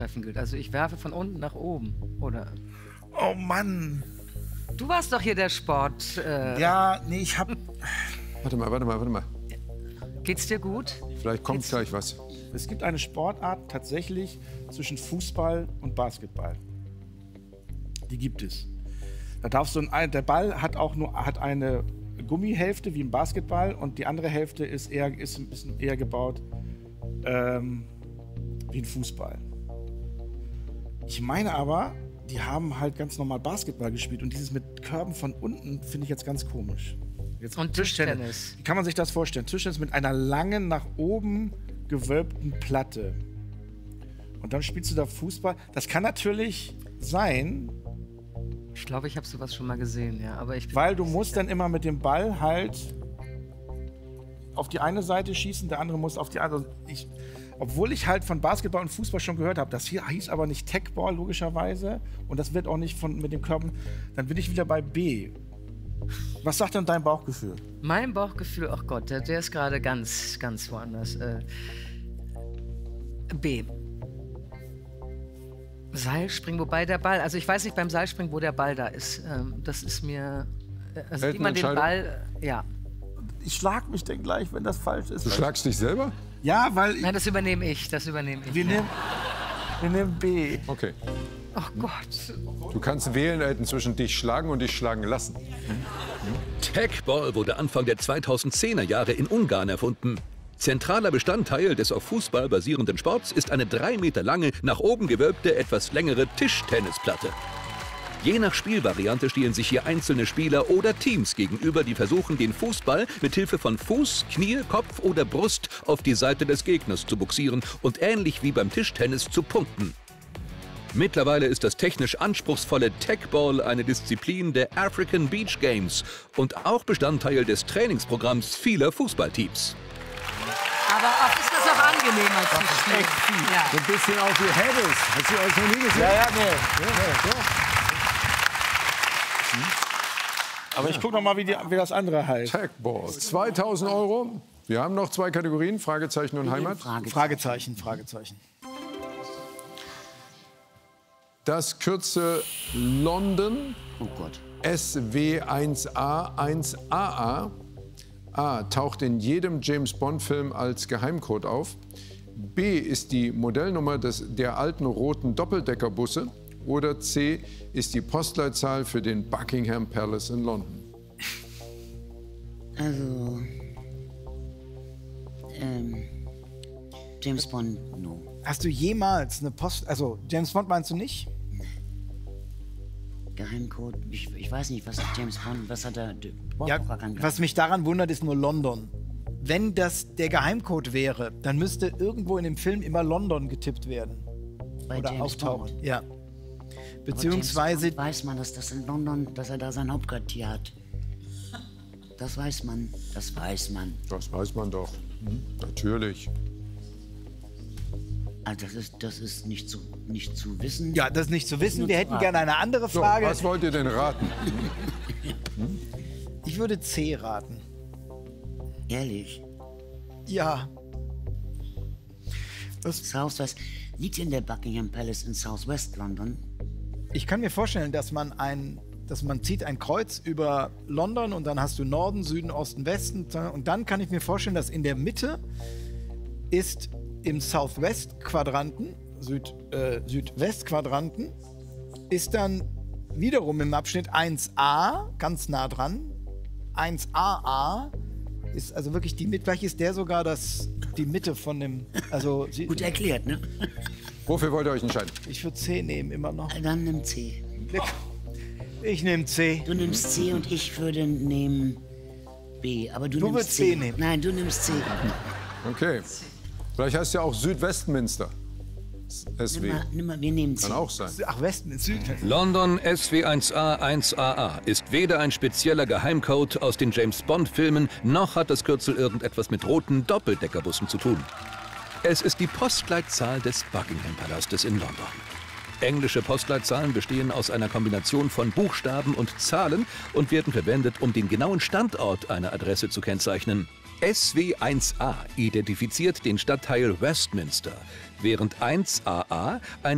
treffen gilt. Also ich werfe von unten nach oben, oder? Oh Mann. Du warst doch hier der Sport. Ja, nee, ich hab... Warte mal. Geht's dir gut? Vielleicht kommt gleich was. Es gibt eine Sportart tatsächlich zwischen Fußball und Basketball. Die gibt es. Da darfst du der Ball hat eine Gummihälfte wie im Basketball und die andere Hälfte ist ein bisschen eher gebaut wie ein Fußball. Ich meine aber, die haben halt ganz normal Basketball gespielt und dieses mit Körben von unten finde ich jetzt ganz komisch. Jetzt und Tischtennis. Wie kann man sich das vorstellen? Tischtennis mit einer langen, nach oben gewölbten Platte. Und dann spielst du da Fußball. Das kann natürlich sein. Ich glaube, ich habe sowas schon mal gesehen, ja. Aber weil du musst dann immer mit dem Ball halt auf die eine Seite schießen, der andere muss auf die andere. Obwohl ich halt von Basketball und Fußball schon gehört habe, das hier hieß aber nicht Techball logischerweise und das wird auch nicht mit den Körben. Dann bin ich wieder bei B. Was sagt denn dein Bauchgefühl? Mein Bauchgefühl, ach Gott, der ist gerade ganz woanders. B. Seilspringen, wobei der Ball, also ich weiß nicht beim Seilspringen, wo der Ball da ist. Das ist mir, also wie man den Ball, ja. Ich schlag mich denn gleich, wenn das falsch ist. Du schlagst dich selber? Ja, weil... Nein, das übernehme ich. Wir nehmen B. Okay. Ach Gott. Du kannst wählen zwischen dich schlagen und dich schlagen lassen. Techball wurde Anfang der 2010er Jahre in Ungarn erfunden. Zentraler Bestandteil des auf Fußball basierenden Sports ist eine 3 Meter lange, nach oben gewölbte, etwas längere Tischtennisplatte. Je nach Spielvariante stehen sich hier einzelne Spieler oder Teams gegenüber, die versuchen, den Fußball mit Hilfe von Fuß, Knie, Kopf oder Brust auf die Seite des Gegners zu buxieren und ähnlich wie beim Tischtennis zu punkten. Mittlerweile ist das technisch anspruchsvolle Techball eine Disziplin der African Beach Games und auch Bestandteil des Trainingsprogramms vieler Fußballteams. Aber auch ist das auch angenehmer zu spielen. Ja. So ein bisschen auch wie Heddles. Hast du euch noch nie gesehen? Ja, nee. Aber ich gucke noch mal, wie das andere heißt. Techball. 2.000 €. Wir haben noch 2 Kategorien, Fragezeichen und Heimat. Fragezeichen. Das Kürzel London. Oh Gott. SW1A 1AA. A. Taucht in jedem James-Bond-Film als Geheimcode auf. B. Ist die Modellnummer der alten roten Doppeldeckerbusse. Oder C. Ist die Postleitzahl für den Buckingham Palace in London. Also, James Bond, no. Hast du jemals eine Post... Also, James Bond meinst du nicht? Geheimcode, ich weiß nicht, was hat James Bond, was hat er... Ja, was mich daran wundert, ist nur London. Wenn das der Geheimcode wäre, dann müsste irgendwo in dem Film immer London getippt werden. Bei oder James auftauchen. Bond. Ja. Beziehungsweise... Aber weiß man, dass das in London, dass er da sein Hauptquartier hat. Das weiß man. Das weiß man. Das weiß man doch. Natürlich. Also das ist nicht zu wissen. Ja, das ist nicht zu wissen. Wir hätten gerne eine andere Frage. So, was wollt ihr denn raten? Ich würde C raten. Ehrlich? Ja. Southwest. Liegt in der Buckingham Palace in Southwest London? Ich kann mir vorstellen, dass man zieht ein Kreuz über London und dann hast du Norden, Süden, Osten, Westen. Und dann kann ich mir vorstellen, dass in der Mitte ist im Southwest-Quadranten, Südwest-Quadranten, ist dann wiederum im Abschnitt 1a, ganz nah dran. 1AA ist also wirklich die Mitte. Vielleicht ist der sogar die Mitte von dem... Also, gut erklärt, ne? Wofür wollt ihr euch entscheiden? Ich würde C nehmen, immer noch. Dann nimm C. Ich nehme C. Du nimmst C und ich würde nehmen B. Aber du nimmst würdest C nehmen. Nein, du nimmst C. Okay. Vielleicht heißt ja auch Südwestminster. SW. Nimm mal, wir nehmen C. Kann auch sein. Ach, Westen, Süden. London SW1A 1AA ist weder ein spezieller Geheimcode aus den James-Bond-Filmen, noch hat das Kürzel irgendetwas mit roten Doppeldeckerbussen zu tun. Es ist die Postleitzahl des Buckingham-Palastes in London. Englische Postleitzahlen bestehen aus einer Kombination von Buchstaben und Zahlen und werden verwendet, um den genauen Standort einer Adresse zu kennzeichnen. SW1A identifiziert den Stadtteil Westminster, während 1AA ein